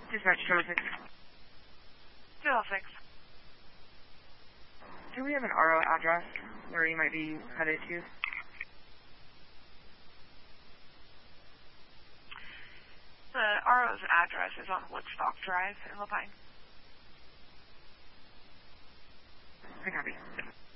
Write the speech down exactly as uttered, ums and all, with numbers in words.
Dispatch two oh six. two oh six. Do we have an R O address where you might be headed to? The R O's address is on Woodstock Drive in La Pine. I copy.